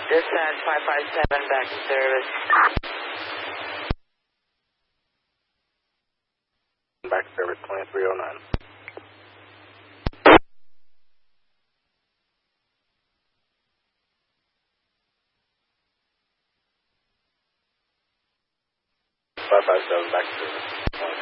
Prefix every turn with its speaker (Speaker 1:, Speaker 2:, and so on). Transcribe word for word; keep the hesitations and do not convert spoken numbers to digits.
Speaker 1: Dispatch five five seven back to service.
Speaker 2: Back to service twenty-three oh nine. five five seven back to service.